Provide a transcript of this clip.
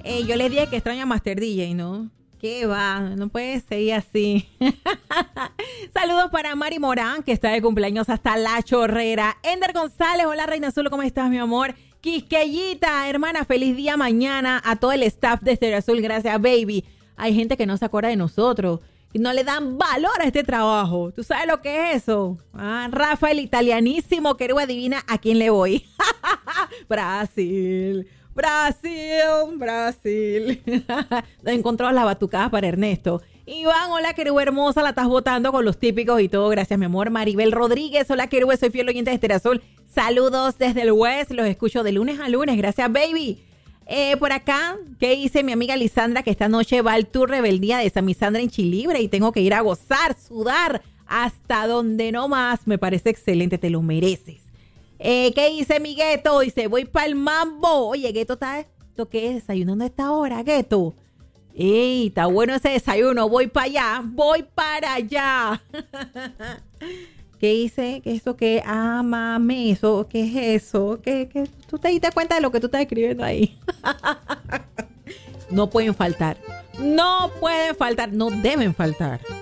Yo les dije que extraño a Master DJ, ¿no? ¿Qué va? No puede seguir así. Saludos para Mari Morán, que está de cumpleaños hasta La Chorrera. Ender González, hola Reina Azul, ¿cómo estás, mi amor? Quisqueyita, hermana, feliz día mañana a todo el staff de Estéreo Azul, gracias, baby. Hay gente que no se acuerda de nosotros y no le dan valor a este trabajo. ¿Tú sabes lo que es eso? Rafael, italianísimo, Querubá Divina, ¿a quién le voy? Brasil. Encontró las batucadas para Ernesto. Iván, hola Querubá hermosa, la estás votando con los típicos y todo, gracias mi amor. Maribel Rodríguez, hola Querubá, soy fiel oyente de Estéreo Azul. Saludos desde el West, los escucho de lunes a lunes, gracias baby. Por acá, ¿qué dice mi amiga Lisandra? Que esta noche va al tour Rebeldía de San Misandra en Chilibre y tengo que ir a gozar, sudar hasta donde no más. Me parece excelente, te lo mereces. ¿Qué dice mi Gueto? Dice, voy para el mambo. Oye, Gueto, ¿esto qué es? ¿Desayunando a esta hora, Gueto? ¡Ey, está bueno ese desayuno! Voy para allá, voy para allá. ¿Qué dice? ¿Qué es eso? ¿Qué? Mame, ¿eso? ¿Qué es eso? ¿Qué? ¿Tú te diste cuenta de lo que tú estás escribiendo ahí? No pueden faltar. No pueden faltar. No deben faltar.